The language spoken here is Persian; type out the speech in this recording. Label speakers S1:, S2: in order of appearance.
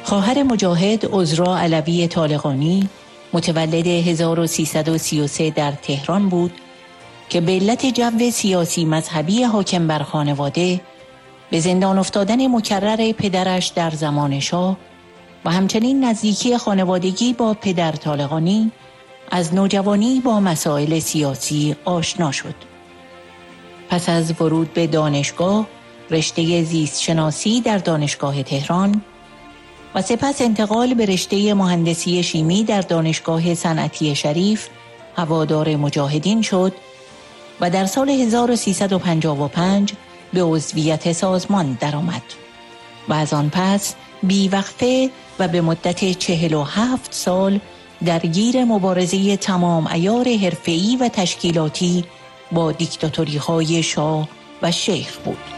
S1: خواهر مجاهد عذرا علوی طالقانی متولد 1333 در تهران بود که به علت جو سیاسی مذهبی حاکم بر خانواده به زندان افتادن مکرر پدرش در زمان شاه و همچنین نزدیکی خانوادگی با پدر طالقانی از نوجوانی با مسائل سیاسی آشنا شد. پس از ورود به دانشگاه رشته زیست شناسی در دانشگاه تهران و سپس انتقال به رشته مهندسی شیمی در دانشگاه صنعتی شریف هوادار مجاهدین شد و در سال 1355 به عضویت سازمان درآمد و از آن پس بی‌وقفه و به مدت 47 سال درگیر مبارزه تمام عیار حرفه‌ای و تشکیلاتی با دیکتاتوری‌های شاه و شیخ بود.